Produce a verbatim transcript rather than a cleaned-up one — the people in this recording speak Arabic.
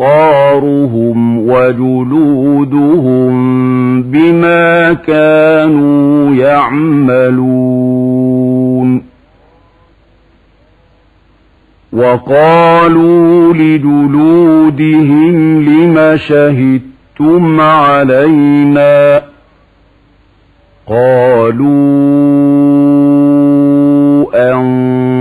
أبصارهم وجلودهم بما كانوا يعملون. وقالوا لجلودهم لم شهدتم علينا قالوا أن